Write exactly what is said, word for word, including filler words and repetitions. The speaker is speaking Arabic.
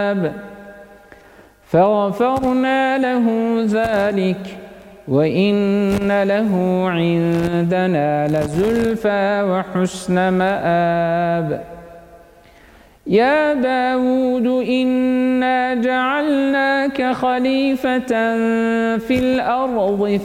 فغفرنا له ذلك وإن له عندنا لزلفى وحسن مآب. يا داود إنا جعلناك خليفة في الأرض